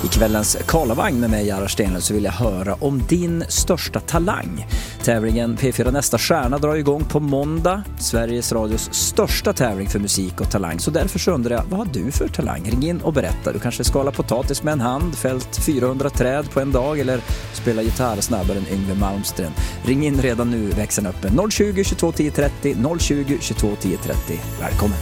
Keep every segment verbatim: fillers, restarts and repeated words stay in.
I kvällens Karlavagn med mig, Jara Stenlund, så vill jag höra om din största talang. Tävlingen P fyra Nästa stjärna drar igång på måndag. Sveriges Radios största tävling för musik och talang. Så därför så undrar jag, vad har du för talang? Ring in och berätta. Du kanske skalar potatis med en hand, fällt fyrahundra träd på en dag eller spelar gitarr snabbare än Yngve Malmström. Ring in redan nu, växeln öppen. noll tjugo, tjugotvå, tio trettio, noll tjugo, tjugotvå, tio trettio. Välkommen!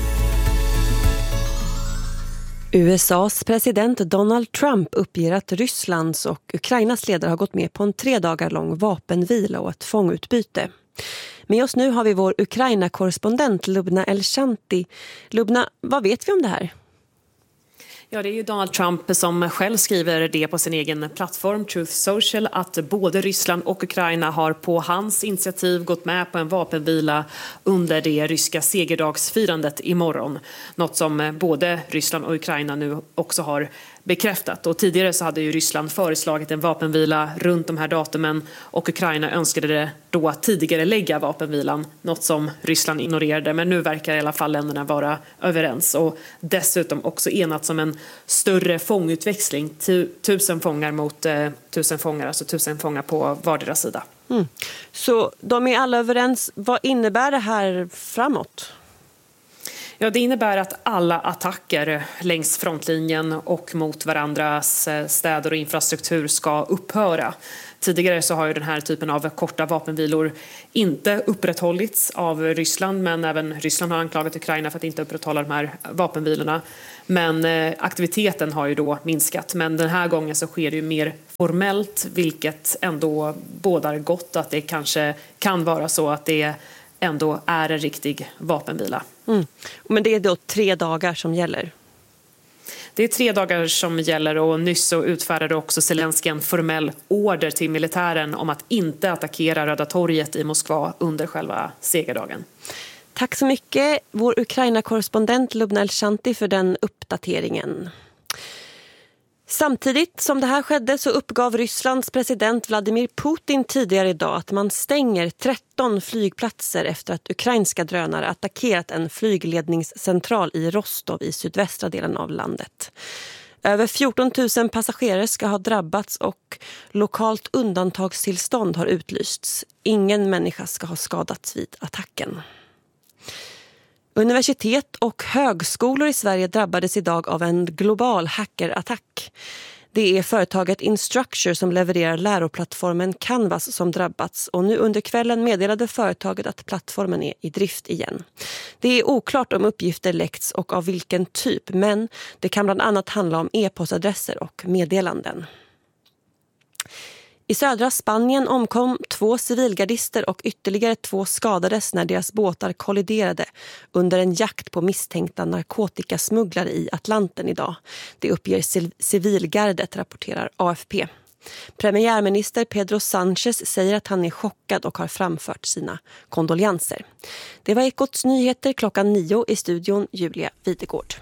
U S A:s president Donald Trump uppger att Rysslands och Ukrainas ledare har gått med på en tre dagar lång vapenvila och ett fångutbyte. Med oss nu har vi vår Ukraina-korrespondent Lubna Elshanti. Lubna, vad vet vi om det här? Ja, det är ju Donald Trump som själv skriver det på sin egen plattform Truth Social, att både Ryssland och Ukraina har på hans initiativ gått med på en vapenvila under det ryska segerdagsfirandet imorgon. Något som både Ryssland och Ukraina nu också har bekräftat. Och tidigare så hade ju Ryssland föreslagit en vapenvila runt de här datumen och Ukraina önskade det då att tidigare lägga vapenvilan, något som Ryssland ignorerade. Men nu verkar i alla fall länderna vara överens och dessutom också enats om en större fångutväxling, tusen fångar mot eh, tusen fångar, alltså tusen fångar på vardera sida. Mm. Så de är alla överens. Vad innebär det här framåt? Ja, det innebär att alla attacker längs frontlinjen och mot varandras städer och infrastruktur ska upphöra. Tidigare så har ju den här typen av korta vapenvilor inte upprätthållits av Ryssland, men även Ryssland har anklagat Ukraina för att inte upprätthålla de här vapenvilorna. Men aktiviteten har ju då minskat, men den här gången så sker det ju mer formellt, vilket ändå bådar gott att det kanske kan vara så att det ändå är en riktig vapenvila. Mm. Men det är då tre dagar som gäller? Det är tre dagar som gäller och nyss så utfärdade också Zelenskyj en formell order till militären om att inte attackera Röda torget i Moskva under själva segerdagen. Tack så mycket, vår Ukraina-korrespondent Lubna Elshanti, för den uppdateringen. Samtidigt som det här skedde så uppgav Rysslands president Vladimir Putin tidigare idag att man stänger tretton flygplatser efter att ukrainska drönare attackerat en flygledningscentral i Rostov i sydvästra delen av landet. Över fjorton tusen passagerare ska ha drabbats och lokalt undantagstillstånd har utlysts. Ingen människa ska ha skadats vid attacken. Universitet och högskolor i Sverige drabbades idag av en global hackerattack. Det är företaget Instructure som levererar läroplattformen Canvas som drabbats, och nu under kvällen meddelade företaget att plattformen är i drift igen. Det är oklart om uppgifter läckts och av vilken typ, men det kan bland annat handla om e-postadresser och meddelanden. I södra Spanien omkom två civilgardister och ytterligare två skadades när deras båtar kolliderade under en jakt på misstänkta narkotikasmugglare i Atlanten idag. Det uppger civilgardet, rapporterar A F P. Premiärminister Pedro Sánchez säger att han är chockad och har framfört sina kondolianser. Det var Ekots nyheter klockan nio, i studion Julia Videgård.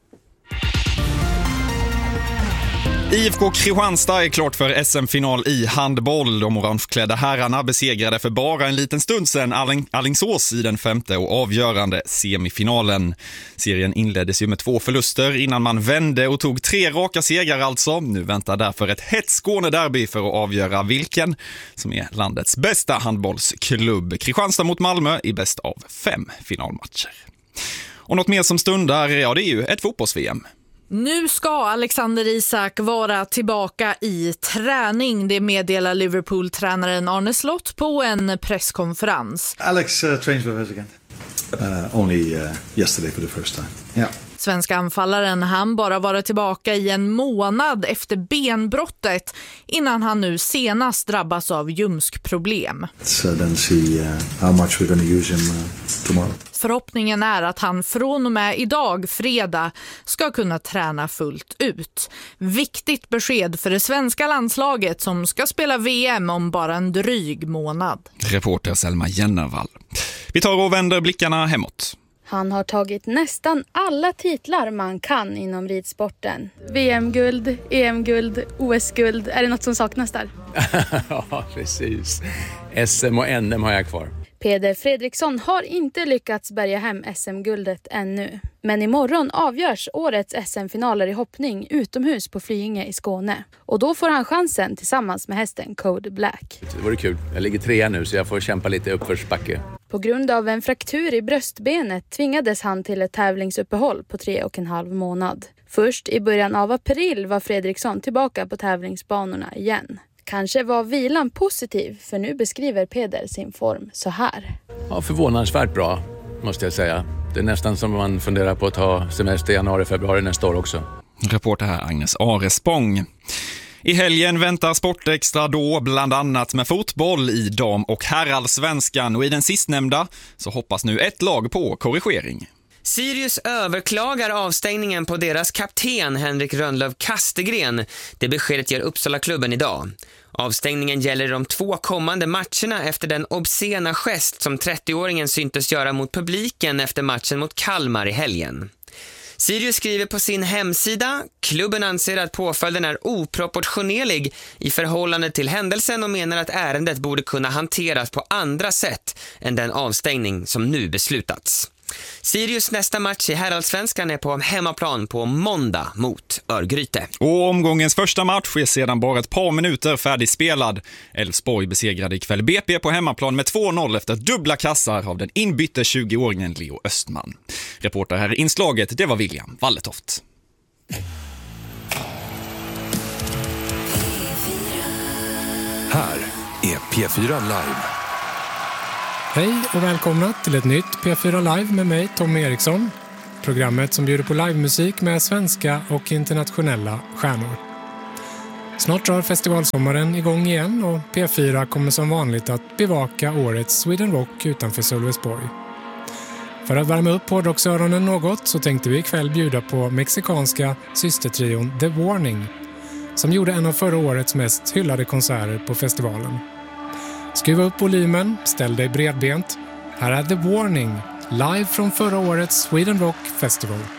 I F K Kristianstad är klart för S M-final i handboll. De orangeklädda herrarna besegrade för bara en liten stund sedan Alingsås i den femte och avgörande semifinalen. Serien inleddes ju med två förluster innan man vände och tog tre raka segrar alltså. Nu väntar därför ett hett Skånederby för att avgöra vilken som är landets bästa handbollsklubb. Kristianstad mot Malmö i bäst av fem finalmatcher. Och något mer som stundar, ja, det är ju ett fotbolls-V M. Nu ska Alexander Isak vara tillbaka i träning. Det meddelar Liverpool-tränaren Arne Slott på en presskonferens. Alex uh, trains with us again. Uh, only uh, yesterday for the first time. Yeah. Svenska anfallaren han bara varit tillbaka i en månad efter benbrottet innan han nu senast drabbas av ljumskproblem. So then see uh, how much we're going to use him uh, tomorrow. Förhoppningen är att han från och med idag, fredag, ska kunna träna fullt ut. Viktigt besked för det svenska landslaget som ska spela V M om bara en dryg månad. Reporter Selma Jennervall. Vi tar och vänder blickarna hemåt. Han har tagit nästan alla titlar man kan inom ridsporten. V M-guld, E M-guld, O S-guld. Är det något som saknas där? Ja, precis. S M och N M har jag kvar. Peder Fredriksson har inte lyckats bärga hem S M-guldet ännu. Men imorgon avgörs årets S M-finaler i hoppning utomhus på Flyinge i Skåne. Och då får han chansen tillsammans med hästen Code Black. Det vore kul. Jag ligger trea nu så jag får kämpa lite uppförsbacke. På grund av en fraktur i bröstbenet tvingades han till ett tävlingsuppehåll på tre och en halv månad. Först i början av april var Fredriksson tillbaka på tävlingsbanorna igen. Kanske var vilan positiv, för nu beskriver Peder sin form så här. Ja, förvånansvärt bra måste jag säga. Det är nästan som man funderar på att ta semester i januari, februari nästa år också. Reporter här Agnes Arespång. I helgen väntar Sportextra då bland annat med fotboll i dam- och herrallsvenskan, och i den sistnämnda så hoppas nu ett lag på korrigering. Sirius överklagar avstängningen på deras kapten Henrik Rönnlöv Kastegren. Det beskedet ger Uppsala-klubben idag. Avstängningen gäller de två kommande matcherna efter den obscena gest som trettioåringen syntes göra mot publiken efter matchen mot Kalmar i helgen. Sirius skriver på sin hemsida: klubben anser att påföljden är oproportionerlig i förhållande till händelsen och menar att ärendet borde kunna hanteras på andra sätt än den avstängning som nu beslutats. Sirius nästa match i herrallsvenskan är på hemmaplan på måndag mot Örgryte. Och omgångens första match är sedan bara ett par minuter färdigspelad. Elfsborg besegrade ikväll B P på hemmaplan med två noll efter dubbla kassar av den inbytte tjugoåringen Leo Östman. Reporter här i inslaget, det var William Walletoft. Här är P fyra Live. Hej och välkomna till ett nytt P fyra Live med mig, Tom Eriksson. Programmet som bjuder på livemusik med svenska och internationella stjärnor. Snart drar festivalsommaren igång igen och P fyra kommer som vanligt att bevaka årets Sweden Rock utanför Sölvesborg. För att värma upp hårdrocksöronen något så tänkte vi ikväll bjuda på mexikanska systertrion The Warning, som gjorde en av förra årets mest hyllade konserter på festivalen. Skruva upp volymen, ställ dig bredbent. Här är The Warning, live från förra årets Sweden Rock Festival.